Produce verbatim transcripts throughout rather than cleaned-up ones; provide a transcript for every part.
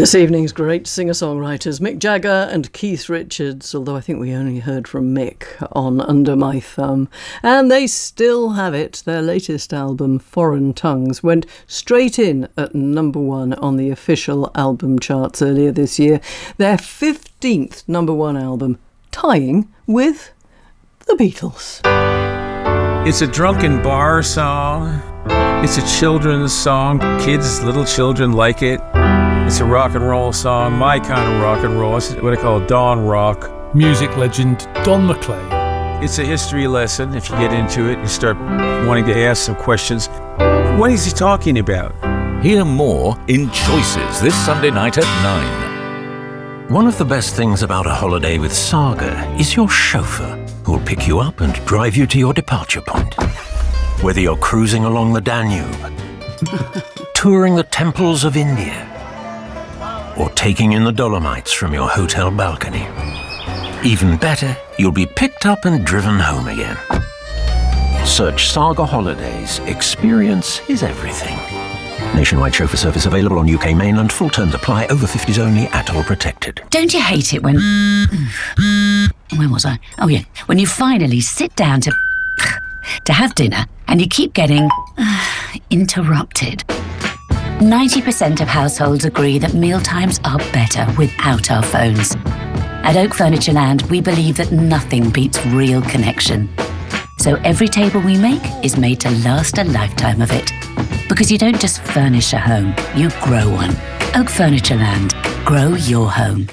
This evening's great singer-songwriters, Mick Jagger and Keith Richards, although I think we only heard from Mick on Under My Thumb. And they still have it. Their latest album, Foreign Tongues, went straight in at number one on the official album charts earlier this year. Their fifteenth number one album, tying with the Beatles. It's a drunken bar song. It's a children's song. Kids, little children like it. It's a rock and roll song, my kind of rock and roll. It's what I call dawn rock. Music legend Don McLean. It's a history lesson. If you get into it, you start wanting to ask some questions. What is he talking about? Hear more in Choices this Sunday night at nine. One of the best things about a holiday with Saga is your chauffeur, who'll pick you up and drive you to your departure point. Whether you're cruising along the Danube, touring the temples of India, or taking in the Dolomites from your hotel balcony. Even better, you'll be picked up and driven home again. Search Saga Holidays. Experience is everything. Nationwide chauffeur service available on U K mainland. Full terms apply. Over fifties only. Atoll protected. Don't you hate it when... Where was I? Oh, yeah. When you finally sit down to... to have dinner and you keep getting... interrupted. ninety percent of households agree that mealtimes are better without our phones. At Oak Furniture Land, we believe that nothing beats real connection. So every table we make is made to last a lifetime of it. Because you don't just furnish a home, you grow one. Oak Furniture Land. Grow your home.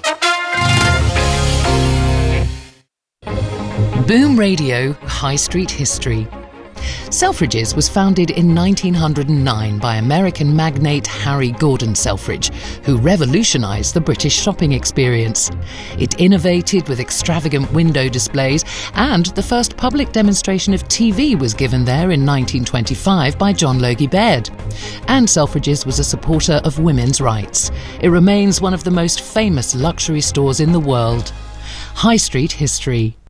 Boom Radio High Street History. Selfridges was founded in nineteen oh nine by American magnate Harry Gordon Selfridge, who revolutionised the British shopping experience. It innovated with extravagant window displays, and the first public demonstration of T V was given there in nineteen twenty-five by John Logie Baird. And Selfridges was a supporter of women's rights. It remains one of the most famous luxury stores in the world. High Street History.